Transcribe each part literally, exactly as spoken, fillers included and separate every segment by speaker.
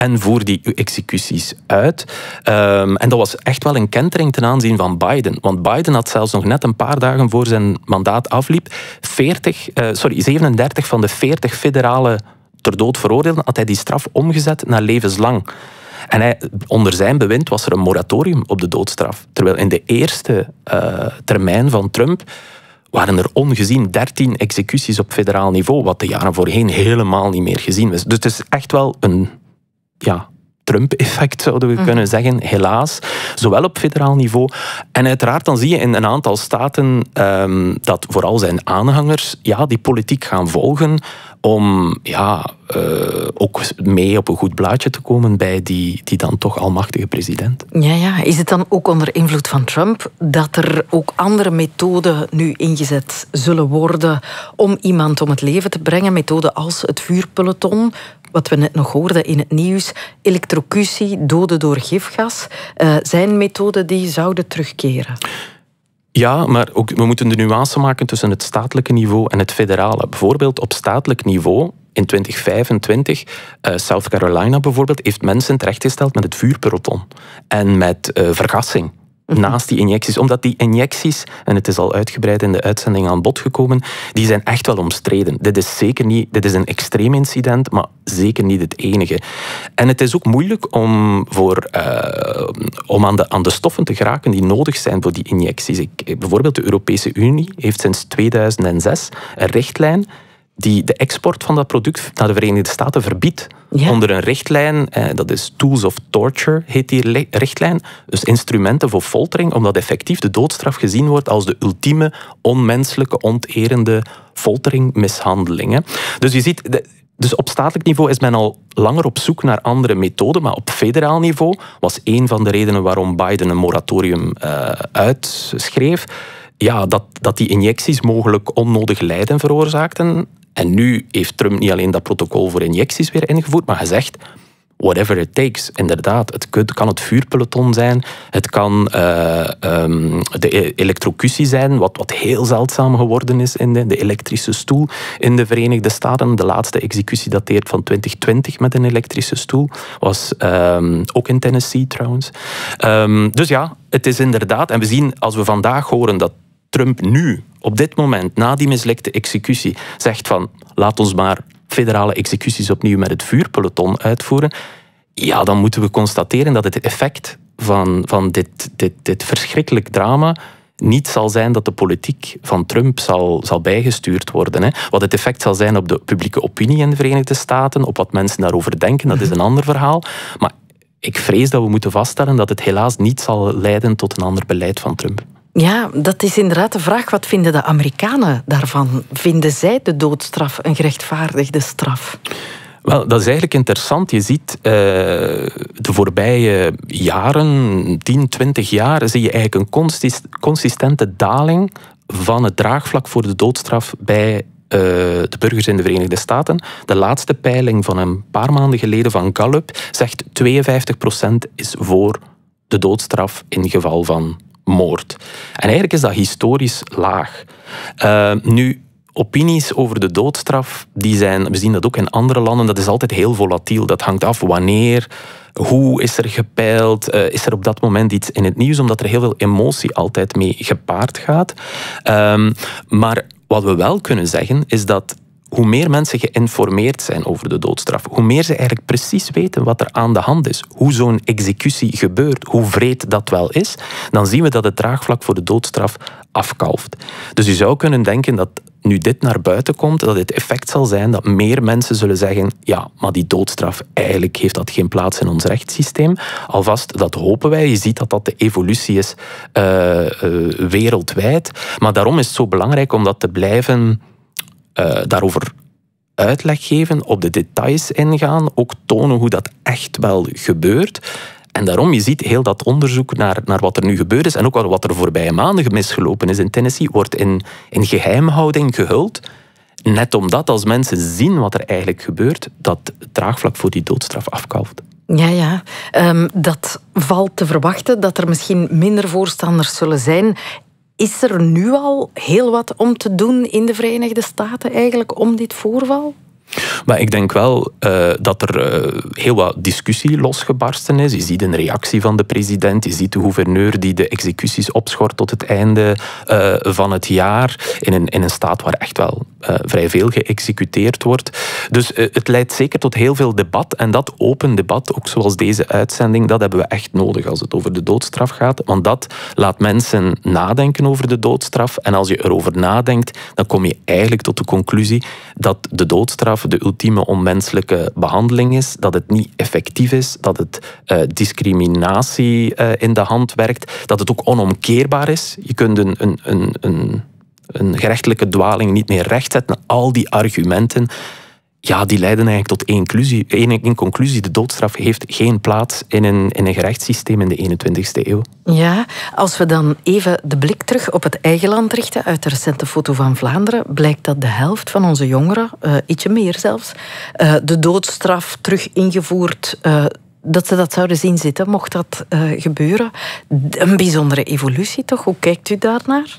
Speaker 1: en voer die executies uit. Um, en dat was echt wel een kentering ten aanzien van Biden. Want Biden had zelfs nog net een paar dagen voor zijn mandaat afliep veertig, uh, sorry, zevenendertig van de veertig federale ter dood veroordeelden, had hij die straf omgezet naar levenslang. En hij, onder zijn bewind was er een moratorium op de doodstraf. Terwijl in de eerste uh, termijn van Trump waren er ongezien dertien executies op federaal niveau, wat de jaren voorheen helemaal niet meer gezien was. Dus het is echt wel een ja, Trump-effect, zouden we mm. kunnen zeggen, helaas. Zowel op federaal niveau. En uiteraard dan zie je in een aantal staten um, dat vooral zijn aanhangers ja, die politiek gaan volgen om ja, uh, ook mee op een goed blaadje te komen bij die, die dan toch almachtige president.
Speaker 2: Ja, ja. Is het dan ook onder invloed van Trump dat er ook andere methoden nu ingezet zullen worden om iemand om het leven te brengen? Methoden als het vuurpeloton, wat we net nog hoorden in het nieuws, elektrocutie, doden door gifgas, uh, zijn methoden die zouden terugkeren.
Speaker 1: Ja, maar ook, we moeten de nuance maken tussen het statelijke niveau en het federale. Bijvoorbeeld op statelijk niveau, in twintig vijfentwintig, uh, South Carolina bijvoorbeeld, heeft mensen terechtgesteld met het vuurpeloton en met uh, vergassing. Naast die injecties. Omdat die injecties, en het is al uitgebreid in de uitzending aan bod gekomen, die zijn echt wel omstreden. Dit is zeker niet, dit is een extreem incident, maar zeker niet het enige. En het is ook moeilijk om, voor, uh, om aan, de, aan de stoffen te geraken die nodig zijn voor die injecties. Ik, bijvoorbeeld de Europese Unie heeft sinds tweeduizend zes een richtlijn die de export van dat product naar de Verenigde Staten verbiedt. Ja. Onder een richtlijn, eh, dat is Tools of Torture, heet die richtlijn. Dus instrumenten voor foltering, omdat effectief de doodstraf gezien wordt als de ultieme, onmenselijke, onterende foltering, mishandelingen. Dus je ziet, de, dus op statelijk niveau is men al langer op zoek naar andere methoden, maar op federaal niveau was een van de redenen waarom Biden een moratorium uh, uitschreef, ja, dat, dat die injecties mogelijk onnodig lijden veroorzaakten. En nu heeft Trump niet alleen dat protocol voor injecties weer ingevoerd, maar gezegd, whatever it takes. Inderdaad, het kan het vuurpeloton zijn, het kan uh, um, de elektrocutie zijn, wat, wat heel zeldzaam geworden is in de, de elektrische stoel in de Verenigde Staten. De laatste executie dateert van twintig twintig met een elektrische stoel. Was um, ook in Tennessee trouwens. Um, dus ja, het is inderdaad, en we zien als we vandaag horen dat Trump nu, op dit moment, na die mislukte executie, zegt van laat ons maar federale executies opnieuw met het vuurpeloton uitvoeren, ja, dan moeten we constateren dat het effect van, van dit, dit, dit verschrikkelijk drama niet zal zijn dat de politiek van Trump zal, zal bijgestuurd worden. Hè. Wat het effect zal zijn op de publieke opinie in de Verenigde Staten, op wat mensen daarover denken, dat is een ander verhaal. Maar ik vrees dat we moeten vaststellen dat het helaas niet zal leiden tot een ander beleid van Trump.
Speaker 2: Ja, dat is inderdaad de vraag. Wat vinden de Amerikanen daarvan? Vinden zij de doodstraf een gerechtvaardigde straf?
Speaker 1: Wel, dat is eigenlijk interessant. Je ziet uh, de voorbije jaren, tien, twintig jaar, zie je eigenlijk een consist- consistente daling van het draagvlak voor de doodstraf bij uh, de burgers in de Verenigde Staten. De laatste peiling van een paar maanden geleden van Gallup zegt tweeënvijftig procent is voor de doodstraf in geval van moord. En eigenlijk is dat historisch laag. Uh, nu, opinies over de doodstraf, die zijn, we zien dat ook in andere landen, dat is altijd heel volatiel. Dat hangt af wanneer, hoe is er gepeild, uh, is er op dat moment iets in het nieuws, omdat er heel veel emotie altijd mee gepaard gaat. Um, maar wat we wel kunnen zeggen, is dat hoe meer mensen geïnformeerd zijn over de doodstraf, hoe meer ze eigenlijk precies weten wat er aan de hand is, hoe zo'n executie gebeurt, hoe wreed dat wel is, dan zien we dat het draagvlak voor de doodstraf afkalft. Dus je zou kunnen denken dat nu dit naar buiten komt, dat het effect zal zijn dat meer mensen zullen zeggen, ja, maar die doodstraf, eigenlijk heeft dat geen plaats in ons rechtssysteem. Alvast, dat hopen wij. Je ziet dat dat de evolutie is uh, uh, wereldwijd. Maar daarom is het zo belangrijk om dat te blijven Uh, daarover uitleg geven, op de details ingaan, ook tonen hoe dat echt wel gebeurt. En daarom, je ziet heel dat onderzoek naar, naar wat er nu gebeurd is en ook wat er voorbije maanden misgelopen is in Tennessee, wordt in, in geheimhouding gehuld. Net omdat als mensen zien wat er eigenlijk gebeurt, dat het draagvlak voor die doodstraf afkalft.
Speaker 2: Ja, ja. Um, dat valt te verwachten, dat er misschien minder voorstanders zullen zijn. Is er nu al heel wat om te doen in de Verenigde Staten eigenlijk om dit voorval?
Speaker 1: Maar ik denk wel uh, dat er uh, heel wat discussie losgebarsten is. Je ziet een reactie van de president, je ziet de gouverneur die de executies opschort tot het einde uh, van het jaar, in een, in een staat waar echt wel uh, vrij veel geëxecuteerd wordt. Dus uh, het leidt zeker tot heel veel debat. En dat open debat, ook zoals deze uitzending, dat hebben we echt nodig als het over de doodstraf gaat. Want dat laat mensen nadenken over de doodstraf. En als je erover nadenkt, dan kom je eigenlijk tot de conclusie dat de doodstraf de ultieme onmenselijke behandeling is, dat het niet effectief is, dat het uh, discriminatie uh, in de hand werkt, dat het ook onomkeerbaar is. Je kunt een, een, een, een, een gerechtelijke dwaling niet meer rechtzetten. Al die argumenten, ja, die leiden eigenlijk tot één conclusie. Één conclusie. De doodstraf heeft geen plaats in een, in een gerechtssysteem in de eenentwintigste eeuw.
Speaker 2: Ja, als we dan even de blik terug op het eigen land richten, uit de recente foto van Vlaanderen, blijkt dat de helft van onze jongeren, uh, ietsje meer zelfs, uh, de doodstraf terug ingevoerd, uh, dat ze dat zouden zien zitten, mocht dat uh, gebeuren. Een bijzondere evolutie toch? Hoe kijkt u daarnaar?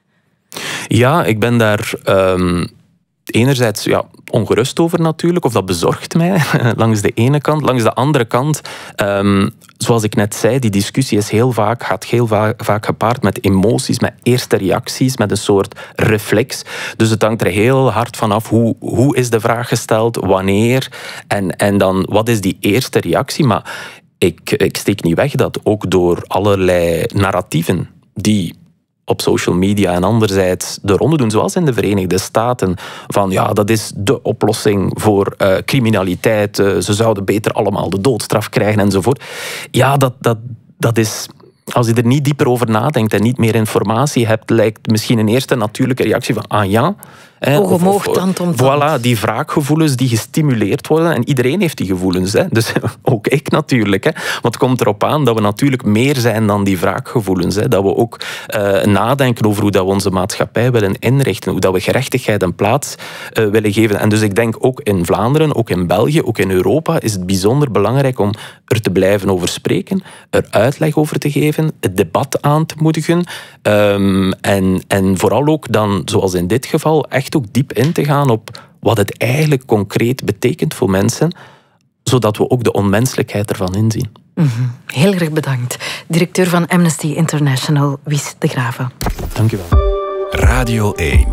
Speaker 1: Ja, ik ben daar... Um enerzijds ja, ongerust over natuurlijk, of dat bezorgt mij langs de ene kant. Langs de andere kant, um, zoals ik net zei, die discussie is heel vaak, gaat heel va- vaak gepaard met emoties, met eerste reacties, met een soort reflex. Dus het hangt er heel hard vanaf hoe, hoe is de vraag gesteld, wanneer en, en dan wat is die eerste reactie. Maar ik, ik steek niet weg dat ook door allerlei narratieven die op social media en anderzijds de ronde doen, zoals in de Verenigde Staten, van ja, dat is de oplossing voor uh, criminaliteit, uh, ze zouden beter allemaal de doodstraf krijgen enzovoort. Ja, dat, dat, dat is... Als je er niet dieper over nadenkt en niet meer informatie hebt, lijkt misschien een eerste natuurlijke reactie van ah ja...
Speaker 2: Oog om oog, tand om tand.
Speaker 1: Voilà, die wraakgevoelens die gestimuleerd worden. En iedereen heeft die gevoelens. Hè. Dus ook ik natuurlijk. Hè. Want het komt erop aan dat we natuurlijk meer zijn dan die wraakgevoelens. Hè. Dat we ook uh, nadenken over hoe dat we onze maatschappij willen inrichten. Hoe dat we gerechtigheid een plaats uh, willen geven. En dus ik denk ook in Vlaanderen, ook in België, ook in Europa is het bijzonder belangrijk om er te blijven over spreken. Er uitleg over te geven. Het debat aan te moedigen. Um, en, en vooral ook dan, zoals in dit geval, echt ook diep in te gaan op wat het eigenlijk concreet betekent voor mensen, zodat we ook de onmenselijkheid ervan inzien.
Speaker 2: Mm-hmm. Heel erg bedankt. Directeur van Amnesty International, Wies de Graeve.
Speaker 1: Dank u wel.
Speaker 3: Radio één.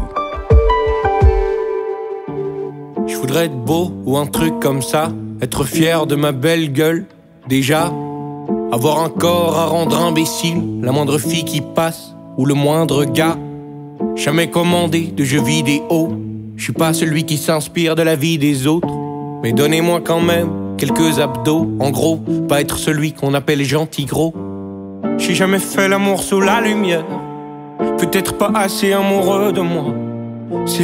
Speaker 4: Je voudrais être beau ou un truc comme ça, être fier de ma belle gueule, déjà. Avoir un corps à rendre imbécile, la moindre fille qui passe ou le moindre gars. Jamais commandé de jeux vidéo, je suis pas celui qui s'inspire de la vie des autres. Mais donnez-moi quand même quelques abdos, en gros, pas être celui qu'on appelle gentil gros. J'ai jamais fait l'amour sous la lumière, peut-être pas assez amoureux de moi. C'est